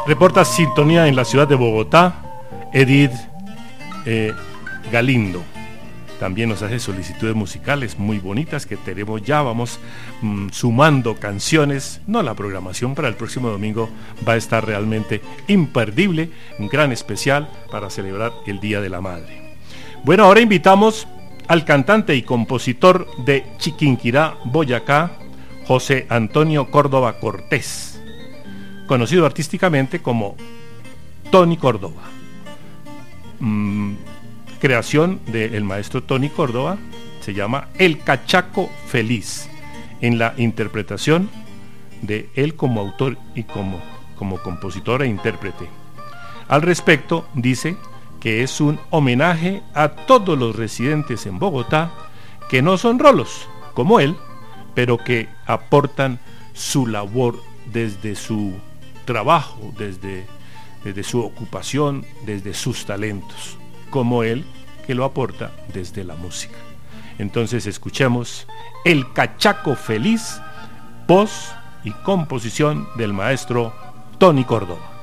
Reporta sintonía en la ciudad de Bogotá, Edith Galindo. También nos hace solicitudes musicales muy bonitas que tenemos ya. Vamos sumando canciones. No, la programación para el próximo domingo va a estar realmente imperdible. Un gran especial para celebrar el Día de la Madre. Bueno, ahora invitamos al cantante y compositor de Chiquinquirá, Boyacá, José Antonio Córdoba Cortés, conocido artísticamente como Tony Córdoba. Creación del maestro Tony Córdoba, se llama El Cachaco Feliz, en la interpretación de él como autor y como compositor e intérprete. Al respecto, dice que es un homenaje a todos los residentes en Bogotá que no son rolos, como él, pero que aportan su labor desde su trabajo, desde su ocupación, desde sus talentos, como él, que lo aporta desde la música. Entonces escuchemos El Cachaco Feliz, voz y composición del maestro Tony Córdoba.